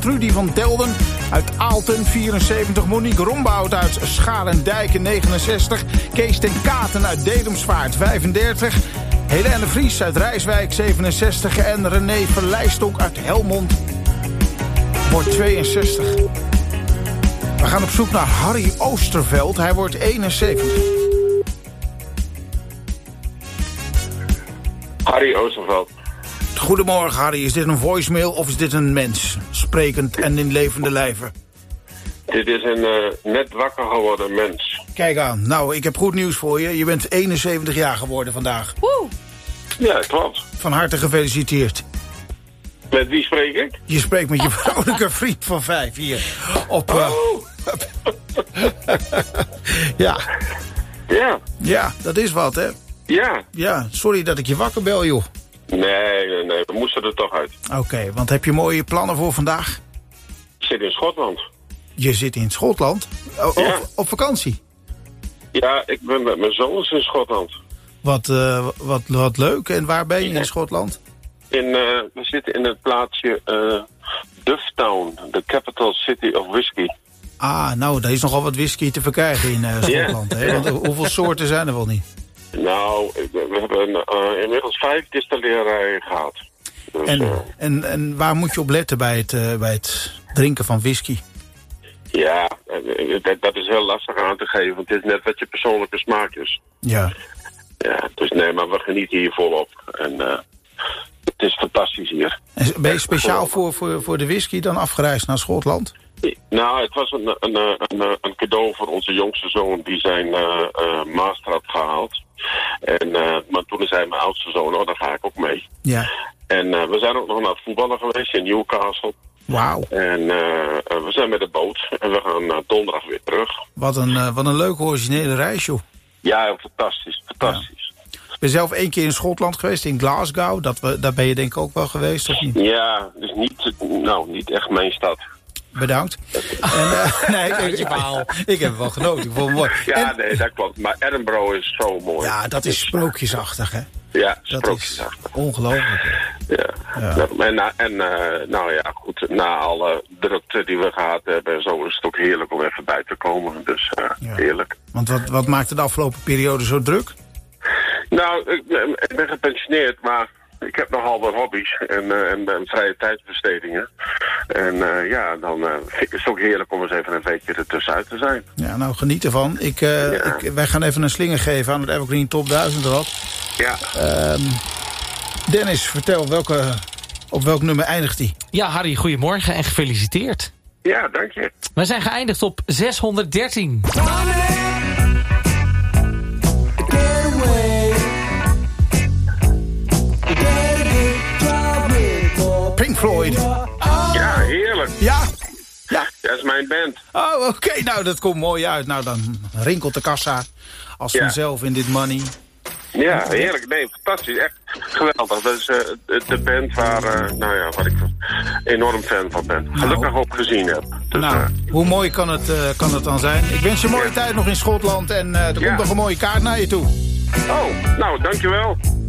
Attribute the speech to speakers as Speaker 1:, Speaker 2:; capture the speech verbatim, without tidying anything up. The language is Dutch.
Speaker 1: Trudy van Delden uit Aalten, vierenzeventig. Monique Rombout uit Schalendijk, negenenzestig. Kees ten Katen uit Dedemsvaart, vijfendertig. Helene Vries uit Rijswijk, zevenenzestig. En René Verleistok uit Helmond wordt tweeënzestig. We gaan op zoek naar Harry Oosterveld. Hij wordt eenenzeventig.
Speaker 2: Harry Oosterveld.
Speaker 1: Goedemorgen Harry, is dit een voicemail of is dit een mens? Sprekend en in levende lijven.
Speaker 2: Dit is een uh, net wakker geworden mens.
Speaker 1: Kijk aan, nou ik heb goed nieuws voor je. Je bent eenenzeventig jaar geworden vandaag.
Speaker 3: Woe!
Speaker 2: Ja, klopt.
Speaker 1: Van harte gefeliciteerd.
Speaker 2: Met wie spreek ik?
Speaker 1: Je spreekt met je vrouwelijke vriend van vijf hier. Op, uh,
Speaker 2: Oh!
Speaker 1: ja.
Speaker 2: Ja.
Speaker 1: Ja, dat is wat hè.
Speaker 2: Ja.
Speaker 1: Ja, sorry dat ik je wakker bel joh.
Speaker 2: Nee, nee, nee, we moesten er toch uit.
Speaker 1: Oké, okay, want heb je mooie plannen voor vandaag?
Speaker 2: Ik zit in Schotland.
Speaker 1: Je zit in Schotland? O,
Speaker 2: Ja.
Speaker 1: op, op vakantie?
Speaker 2: Ja, ik ben met mijn zoons in Schotland.
Speaker 1: Wat, uh, wat, wat leuk. En waar ben je in Schotland?
Speaker 2: In, uh, we zitten in het plaatsje uh, Dufftown, the capital city of whisky.
Speaker 1: Ah, nou, daar is nogal wat whisky te verkrijgen in uh, Schotland.
Speaker 2: Yeah.
Speaker 1: Hè? Want, uh, hoeveel soorten zijn er wel niet?
Speaker 2: Nou, we hebben uh, inmiddels vijf distillerijen gehad. Dus,
Speaker 1: En,
Speaker 2: uh,
Speaker 1: en, en waar moet je op letten bij het, uh, bij het drinken van whisky?
Speaker 2: ja, uh, dat, dat is heel lastig aan te geven, want het is net wat je persoonlijke smaak is.
Speaker 1: Ja.
Speaker 2: Ja, dus nee, maar we genieten hier volop. En uh, het is fantastisch hier.
Speaker 1: En ben je speciaal voor, voor, voor de whisky dan afgereisd naar Schotland?
Speaker 2: Nou, het was een, een, een, een cadeau voor onze jongste zoon die zijn uh, uh, master had gehaald. En, uh, maar toen zei mijn oudste zoon, oh, daar ga ik ook mee.
Speaker 1: Ja.
Speaker 2: En uh, we zijn ook nog naar het voetballen geweest in Newcastle.
Speaker 1: Wauw.
Speaker 2: En uh, we zijn met de boot en we gaan uh, donderdag weer terug.
Speaker 1: Wat een, uh, wat een leuke originele reis, joh.
Speaker 2: Ja, fantastisch, fantastisch.
Speaker 1: Ja. Ik ben zelf één keer in Schotland geweest, in Glasgow. Dat we, daar ben je denk ik ook wel geweest, of niet?
Speaker 2: Ja, dus niet, nou, niet echt mijn stad.
Speaker 1: Bedankt. En, uh, nee, ik, ik, ik, ik heb het wel genoten. Ik vond het mooi.
Speaker 2: Ja,
Speaker 1: En,
Speaker 2: nee, dat klopt. Maar Edinburgh is zo mooi.
Speaker 1: ja, dat is sprookjesachtig, hè?
Speaker 2: Ja,
Speaker 1: Dat
Speaker 2: sprookjesachtig.
Speaker 1: is ongelooflijk.
Speaker 2: Ja.
Speaker 1: Ja.
Speaker 2: En, en uh, nou ja, goed, na alle drukte die we gehad hebben, zo is het ook heerlijk om even bij te komen. Dus uh,
Speaker 1: Ja.
Speaker 2: heerlijk.
Speaker 1: Want wat, wat maakte de afgelopen periode zo druk?
Speaker 2: Nou, ik, ik ben gepensioneerd, maar ik heb nogal wat hobby's en, uh, en, en vrije tijdsbestedingen. En uh, ja, dan uh, vind ik het ook heerlijk om eens even een weekje ertussenuit te zijn.
Speaker 1: Ja, nou, geniet ervan. Ik, uh,
Speaker 2: Ja.
Speaker 1: ik, wij gaan even een slinger geven aan het Evergreen Top duizend Rad.
Speaker 2: Ja.
Speaker 1: Um, Dennis, vertel, welke, op welk nummer eindigt die?
Speaker 3: Ja, Harry, goedemorgen en gefeliciteerd.
Speaker 2: Ja, dank je.
Speaker 3: We zijn geëindigd op zeshonderddertien.
Speaker 1: Pink Floyd.
Speaker 2: Ja, heerlijk.
Speaker 1: Ja. Ja.
Speaker 2: Dat is mijn band.
Speaker 1: Oh, oké. Okay. Nou, dat komt mooi uit. Nou, dan rinkelt de kassa als
Speaker 2: Ja.
Speaker 1: vanzelf in dit money.
Speaker 2: Ja, heerlijk. Nee, fantastisch. Echt geweldig. Dat is uh, de, de band waar, uh, nou ja, waar ik enorm fan van ben. Gelukkig ook gezien heb. Dus,
Speaker 1: Nou,
Speaker 2: uh,
Speaker 1: hoe mooi kan het, uh, kan het dan zijn? Ik wens je een mooie
Speaker 2: Ja.
Speaker 1: tijd nog in Schotland en uh, er
Speaker 2: Ja.
Speaker 1: komt nog een mooie kaart naar je toe.
Speaker 2: oh, nou, dankjewel.